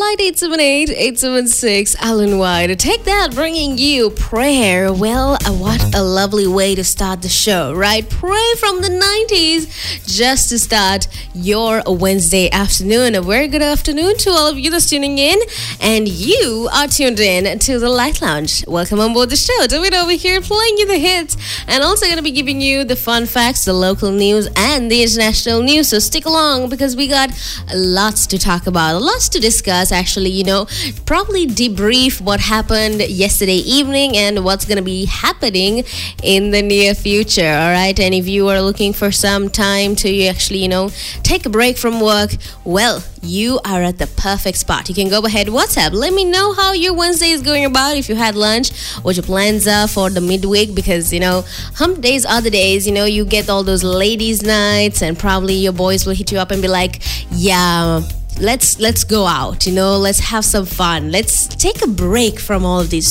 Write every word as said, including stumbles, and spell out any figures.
Flight eight seven eight, eight seven six, Alan White. Take that, bringing you prayer. Well, uh, what a lovely way to start the show, right? Pray from the nineties just to start your Wednesday afternoon. A very good afternoon to all of you that's tuning in. And you are tuned in to the Light Lounge. Welcome on board the show. David over here playing you the hits. And also going to be giving you the fun facts, the local news, and the international news. So stick along because we got lots to talk about, lots to discuss. Actually, you know, probably debrief what happened yesterday evening and what's going to be happening in the near future. All right. And if you are looking for some time to actually, you know, take a break from work, well, you are at the perfect spot. You can go ahead, WhatsApp. Let me know how your Wednesday is going about. If you had lunch, what your plans are for the midweek, because, you know, hump days are the days, you know, you get all those ladies' nights and probably your boys will hit you up and be like, yeah, let's let's go out, you know, let's have some fun. Let's take a break from all of these